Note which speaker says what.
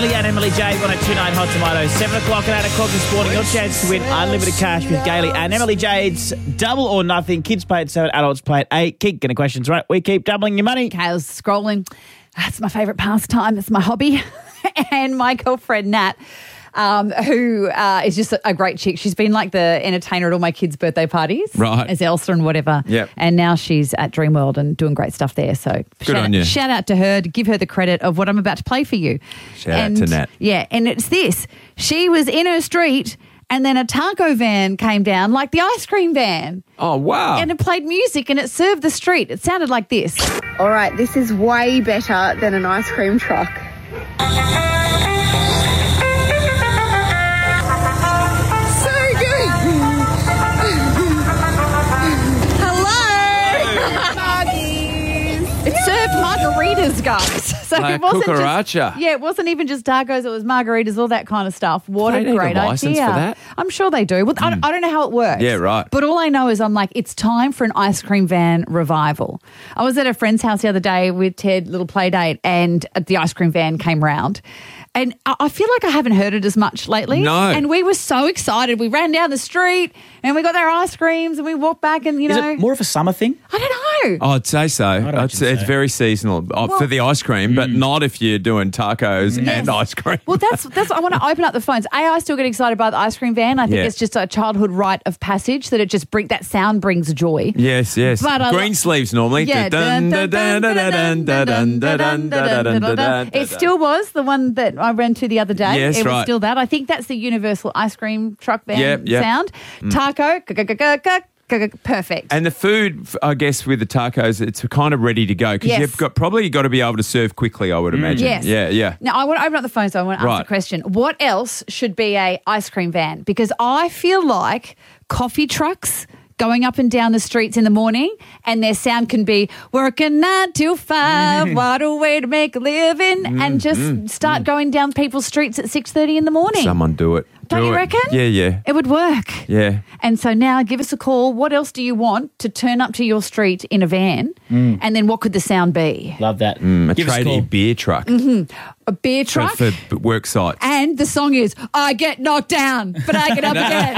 Speaker 1: Gailey and Emily Jade, 1029 Hot Tomatoes. 7 o'clock and 8 o'clock this morning. Your chance to win unlimited cash with Gailey and Emily Jade's Double or Nothing. Kids play at 7, adults play at 8. Keep getting questions right. We keep doubling your money.
Speaker 2: Okay, I was scrolling. That's my favourite pastime. It's my hobby. And my girlfriend, Nat, who is just a great chick. She's been like the entertainer at all my kids' birthday parties.
Speaker 3: Right.
Speaker 2: As Elsa and whatever.
Speaker 3: Yep.
Speaker 2: And now she's at Dreamworld and doing great stuff there. So
Speaker 3: Good on you.
Speaker 2: Shout out to her to give her the credit of what I'm about to play for you.
Speaker 3: Shout out to Nat.
Speaker 2: Yeah, and it's this. She was in her street and then a taco van came down, like the ice cream van.
Speaker 3: Oh, wow.
Speaker 2: And it played music and it served the street. It sounded like this.
Speaker 4: All right, this is way better than an ice cream truck.
Speaker 2: It served margaritas, guys. So
Speaker 3: Like
Speaker 2: it wasn't
Speaker 3: cucaracha.
Speaker 2: it wasn't even just tacos. It was margaritas, all that kind of stuff. What
Speaker 3: They
Speaker 2: a
Speaker 3: need a
Speaker 2: great
Speaker 3: license
Speaker 2: idea!
Speaker 3: for that?
Speaker 2: I'm sure they do. Well, I don't know how it works.
Speaker 3: Yeah, right.
Speaker 2: But all I know is I'm like, it's time for an ice cream van revival. I was at a friend's house the other day with Ted, little play date, and the ice cream van came round. And I feel like I haven't heard it as much lately.
Speaker 3: No.
Speaker 2: And we were so excited. We ran down the street and we got our ice creams and we walked back and,
Speaker 1: Is it more of a summer thing?
Speaker 2: I don't know.
Speaker 3: Oh, I'd say so. It's very seasonal for the ice cream, but not if you're doing tacos and ice cream.
Speaker 2: Well, that's I want to open up the phones. I still get excited by the ice cream van. I think
Speaker 3: Yeah.
Speaker 2: it's just a childhood rite of passage that that sound brings joy.
Speaker 3: Yes.
Speaker 2: But
Speaker 3: Green sleeves normally.
Speaker 2: Yeah. It still was the one that I ran to the other day.
Speaker 3: Yes,
Speaker 2: it was
Speaker 3: right.
Speaker 2: still that. I think that's the universal ice cream truck van
Speaker 3: Yep.
Speaker 2: sound. Taco, perfect.
Speaker 3: And the food, I guess, with the tacos, it's kind of ready to go because
Speaker 2: Yes.
Speaker 3: you've got to be able to serve quickly, I would imagine.
Speaker 2: Yes.
Speaker 3: Yeah.
Speaker 2: Now, I want to open up the phone, so I want to ask
Speaker 3: Right.
Speaker 2: a question. What else should be a ice cream van? Because I feel like coffee trucks going up and down the streets in the morning and their sound can be working 9 to 5, what a way to make a living, and just start going down people's streets at 6:30 in the morning.
Speaker 3: Someone do it.
Speaker 2: Don't
Speaker 3: Do
Speaker 2: you
Speaker 3: it.
Speaker 2: reckon?
Speaker 3: Yeah.
Speaker 2: It would work.
Speaker 3: Yeah.
Speaker 2: And so now give us a call. What else do you want to turn up to your street in a van? And then what could the sound be?
Speaker 1: Love that.
Speaker 3: A
Speaker 1: Give us a call.
Speaker 3: tradie beer truck
Speaker 2: A beer truck?
Speaker 3: for work sites.
Speaker 2: And the song is, I get knocked down, but I get up again.